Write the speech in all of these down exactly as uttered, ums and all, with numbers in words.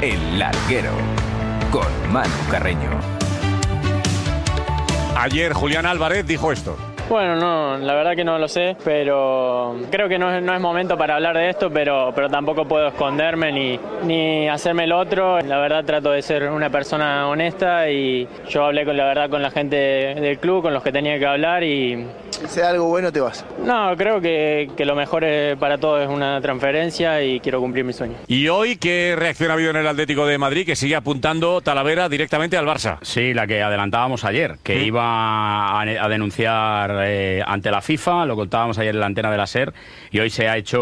El Larguero, con Manu Carreño. Ayer Julián Álvarez dijo esto. Bueno, no, la verdad que no lo sé, pero creo que no es, no es momento para hablar de esto, pero, pero tampoco puedo esconderme ni, ni hacerme el otro. La verdad trato de ser una persona honesta y yo hablé con la verdad con la gente del club, con los que tenía que hablar y... Si sea algo bueno te vas. No, creo que, que lo mejor para todos es una transferencia y quiero cumplir mi sueño. ¿Y hoy qué reacción ha habido en el Atlético de Madrid, que sigue apuntando Talavera directamente al Barça? Sí, la que adelantábamos ayer, que ¿Sí? iba a, a denunciar eh, ante la FIFA, lo contábamos ayer en la antena de la SER, y hoy se ha hecho,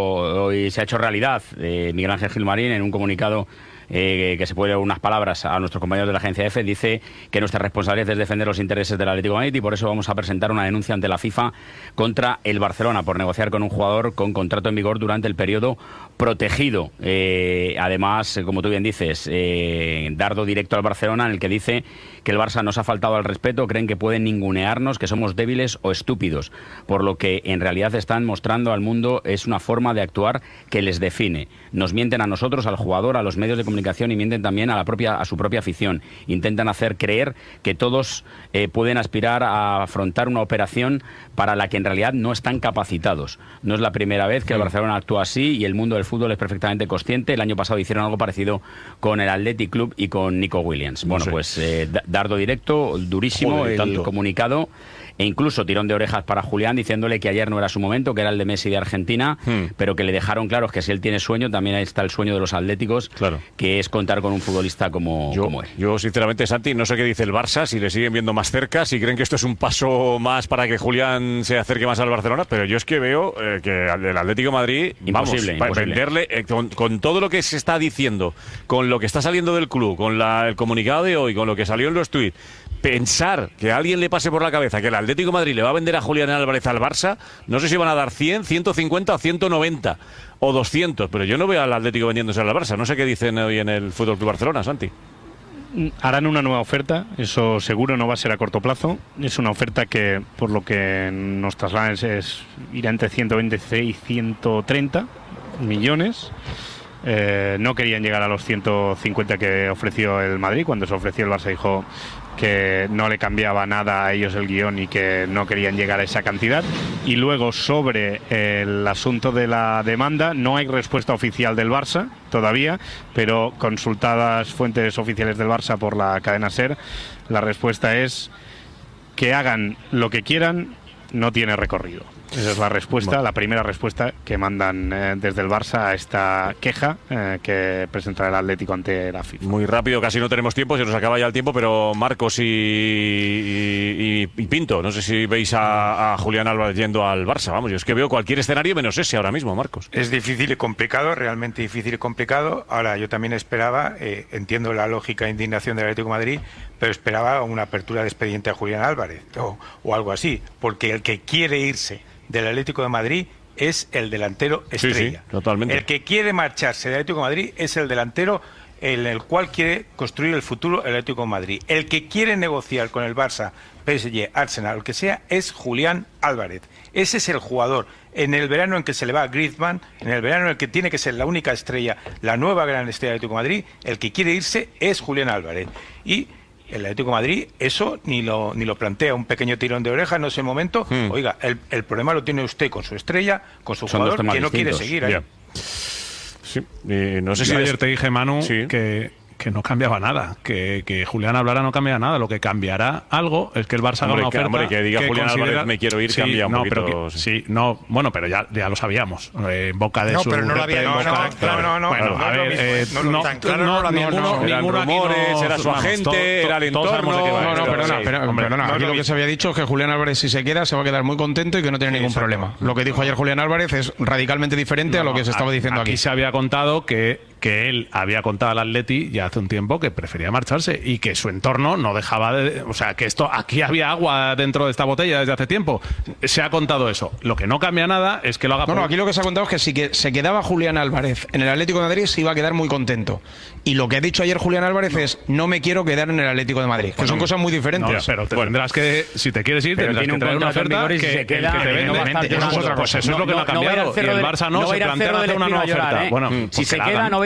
hoy se ha hecho realidad. Eh, Miguel Ángel Gilmarín, en un comunicado Eh, que se puede dar unas palabras a nuestros compañeros de la agencia EFE, dice que nuestra responsabilidad es defender los intereses del Atlético de Madrid y por eso vamos a presentar una denuncia ante la FIFA contra el Barcelona por negociar con un jugador con contrato en vigor durante el periodo protegido. Eh, además, como tú bien dices, eh, dardo directo al Barcelona, en el que dice que el Barça nos ha faltado al respeto, creen que pueden ningunearnos, que somos débiles o estúpidos, por lo que en realidad están mostrando al mundo es una forma de actuar que les define. Nos mienten a nosotros, al jugador, a los medios de comunicación y mienten también a la propia a su propia afición. Intentan hacer creer que todos eh, pueden aspirar a afrontar una operación para la que en realidad no están capacitados. No es la primera vez que el Barcelona actúa así y el mundo del fútbol es perfectamente consciente. El año pasado hicieron algo parecido con el Athletic Club y con Nico Williams. No bueno, sé. pues eh, dardo directo, durísimo. Joder, el tanto. comunicado. E incluso tirón de orejas para Julián, diciéndole que ayer no era su momento, que era el de Messi de Argentina, hmm. pero que le dejaron claro que si él tiene sueño, también está el sueño de los atléticos, claro. que es contar con un futbolista como, yo, como él. Yo, sinceramente, Santi, no sé qué dice el Barça, si le siguen viendo más cerca, si creen que esto es un paso más para que Julián se acerque más al Barcelona, pero yo es que veo eh, que al del Atlético de Madrid, imposible, vamos, imposible. venderle, eh, con, con todo lo que se está diciendo, con lo que está saliendo del club, con la, el comunicado de hoy, con lo que salió en los tuits, pensar que a alguien le pase por la cabeza que el Atlético de Madrid le va a vender a Julián Álvarez al Barça, no sé si van a dar cien, ciento cincuenta o ciento noventa o doscientos, pero yo no veo al Atlético vendiéndose al Barça. No sé qué dicen hoy en el Fútbol Club Barcelona, Santi. Harán una nueva oferta, eso seguro no va a ser a corto plazo. Es una oferta que, por lo que nos trasladan, es, es irá entre ciento veintiséis y ciento treinta millones. Eh, no querían llegar a los ciento cincuenta que ofreció el Madrid. Cuando se ofreció, el Barça dijo que no le cambiaba nada a ellos el guión y que no querían llegar a esa cantidad. Y luego, sobre el asunto de la demanda, no hay respuesta oficial del Barça todavía, pero consultadas fuentes oficiales del Barça por la cadena SER, la respuesta es que hagan lo que quieran, no tiene recorrido. Esa es la respuesta, bueno. la primera respuesta que mandan eh, desde el Barça a esta queja eh, que presentará el Atlético ante la FIFA. Muy rápido, casi no tenemos tiempo, se nos acaba ya el tiempo, pero Marcos y, y, y Pinto, no sé si veis a, a Julián Álvarez yendo al Barça. Vamos, yo es que veo cualquier escenario menos ese ahora mismo, Marcos. Es difícil y complicado, realmente difícil y complicado. Ahora, yo también esperaba, eh, entiendo la lógica e indignación del Atlético de Madrid, pero esperaba una apertura de expediente a Julián Álvarez o, o algo así, porque el que quiere irse del Atlético de Madrid es el delantero estrella. Sí, sí, totalmente. El que quiere marcharse del Atlético de Madrid es el delantero en el cual quiere construir el futuro el Atlético de Madrid. El que quiere negociar con el Barça, P S G, Arsenal, lo que sea, es Julián Álvarez. Ese es el jugador. En el verano en que se le va a Griezmann, en el verano en el que tiene que ser la única estrella, la nueva gran estrella del Atlético de Madrid, el que quiere irse es Julián Álvarez. Y el Atlético de Madrid eso ni lo ni lo plantea, un pequeño tirón de oreja, no es el momento. Hmm. Oiga, el, el problema lo tiene usted con su estrella, con su Son jugador que no distintos. quiere seguir ahí. Yeah. Sí, eh, no sé Yo si ayer des... te dije, Manu, sí. que, que no cambiaba nada, que, que Julián hablara no cambia nada. Lo que cambiará algo es que el Barça haga hombre, una que, oferta. Hombre, que diga que Julián considera... Álvarez me quiero ir, sí, cambia un no, poquito. Pero que, sí. sí, no, bueno, pero ya, ya lo sabíamos. Eh, en boca de no, su. pero no lo había no, no, no, claro, no, no, bueno, no, a no, ver, eh, no, no, tan claro no lo había- ninguno, no, eran ninguno aquí rumores, nos- era su vamos, agente, to- to- era el todos sabemos de qué va. entorno. No, no, Pero perdona, sí, pero, hombre, perdona. no Aquí es lo lo que se había dicho es que Julián Álvarez, si se queda, se va a quedar muy contento y que no tiene Sí, ningún exacto. problema. Lo que dijo ayer Julián Álvarez es radicalmente diferente No, a lo que se estaba diciendo aquí. aquí. Aquí se había contado que, que él había contado al Atleti ya hace un tiempo que prefería marcharse y que su entorno no dejaba de... O sea, que esto aquí había agua dentro de esta botella desde hace tiempo. Se ha contado eso. Lo que no cambia nada es que lo haga... No, por... no, aquí lo que se ha contado es que si que se quedaba Julián Álvarez en el Atlético de Madrid se iba a quedar muy contento. Y lo que ha dicho ayer Julián Álvarez no. es no me quiero quedar en el Atlético de Madrid. Que bueno, son cosas muy diferentes. No, pero te bueno. tendrás que, si te quieres ir, pero tendrás que traer una oferta que, se queda, que te vende. No Pues eso es lo que no ha cambiado. Y el Barça no se plantea hacer una nueva oferta. Bueno, si se queda, no va a ir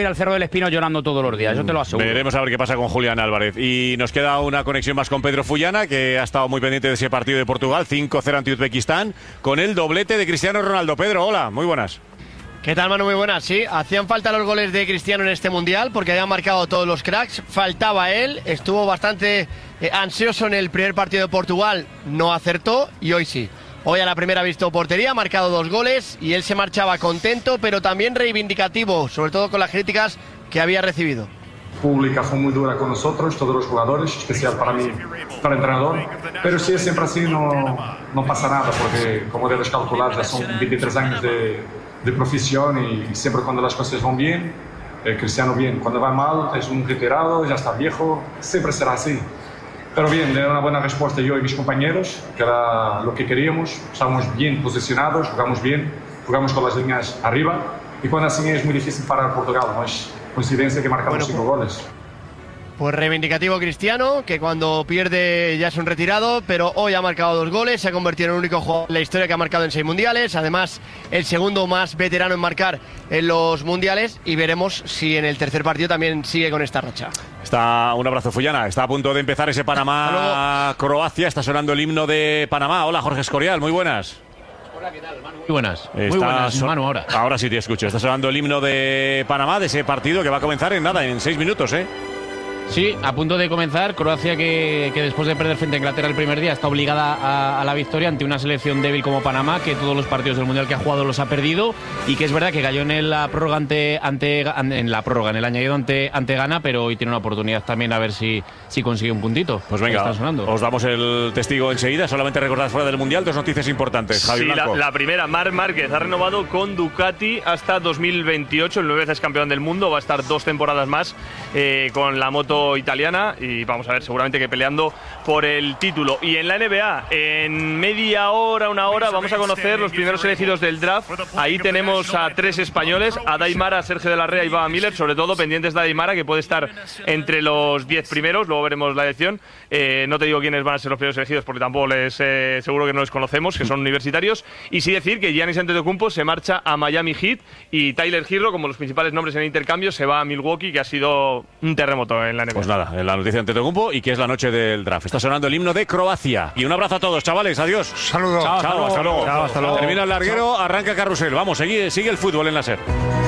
al Cerro del Espino llorando todos los días, yo te lo aseguro. Veremos a ver qué pasa con Julián Álvarez. Y nos queda una conexión más con Pedro Fullana, que ha estado muy pendiente de ese partido de Portugal, cinco cero ante Uzbekistán, con el doblete de Cristiano Ronaldo. Pedro, hola, muy buenas. ¿Qué tal, Manu? Muy buenas. Sí, hacían falta los goles de Cristiano en este Mundial porque habían marcado todos los cracks. Faltaba él, estuvo bastante eh, ansioso en el primer partido de Portugal, no acertó y hoy sí. Hoy a la primera ha visto portería, ha marcado dos goles y él se marchaba contento, pero también reivindicativo, sobre todo con las críticas que había recibido. Pública fue muy dura con nosotros, todos los jugadores, especial para mí, para el entrenador, pero si es siempre así no, no pasa nada, porque como debes calcular ya son veintitrés años de, de profesión y siempre cuando las cosas van bien, eh, Cristiano bien, cuando va mal es un retirado, ya está viejo, siempre será así. Pero bien, le da una buena respuesta yo y mis compañeros, que era lo que queríamos, estábamos bien posicionados, jugamos bien, jugamos con las líneas arriba y cuando así es muy difícil parar Portugal, no es coincidencia que marcamos bueno, cinco goles. Pues reivindicativo Cristiano, que cuando pierde ya es un retirado, pero hoy ha marcado dos goles, se ha convertido en el único jugador en la historia que ha marcado en seis mundiales, además el segundo más veterano en marcar en los mundiales y veremos si en el tercer partido también sigue con esta racha. Está, un abrazo, Fullana, está a punto de empezar ese Panamá-Croacia, está sonando el himno de Panamá. Hola, Jorge Escorial, muy buenas. Hola, ¿qué tal, Manu? Muy buenas. Está muy buenas, so Manu, ahora. Ahora sí te escucho. Está sonando el himno de Panamá, de ese partido que va a comenzar en nada, en seis minutos, ¿eh? Sí, a punto de comenzar. Croacia que, que después de perder frente a Inglaterra el primer día está obligada a, a la victoria ante una selección débil como Panamá, que todos los partidos del Mundial que ha jugado los ha perdido y que es verdad que cayó en la prórroga ante, ante en la prórroga, en el añadido ante, ante Ghana, pero hoy tiene una oportunidad también a ver si, si consigue un puntito. Pues venga, os damos el testigo enseguida. Solamente recordad fuera del Mundial dos noticias importantes. Javi sí, Blanco. La, la primera, Marc Márquez ha renovado con Ducati hasta dos mil veintiocho, el nueve veces campeón del mundo, va a estar dos temporadas más eh, con la moto italiana. Y vamos a ver, seguramente que peleando por el título. Y en la N B A, en media hora, una hora, vamos a conocer los primeros elegidos del draft. Ahí tenemos a tres españoles, a Daimara, a Sergio de la Rea y Baba Miller, sobre todo pendientes de Daimara, que puede estar entre los diez primeros, luego veremos la elección. Eh, no te digo quiénes van a ser los primeros elegidos porque tampoco les eh, seguro que no les conocemos, que son universitarios. Y sí decir que Giannis Antetokounmpo se marcha a Miami Heat y Tyler Herro, como los principales nombres en el intercambio, se va a Milwaukee, que ha sido un terremoto en la N B A. Pues nada, en la noticia de Antetokounmpo y que es la noche del draft. Está sonando el himno de Croacia. Y un abrazo a todos, chavales. Adiós. Saludos. Chao, chao, hasta luego. Chao, hasta luego. Termina el larguero, arranca carrusel. Vamos, sigue, sigue el fútbol en la SER.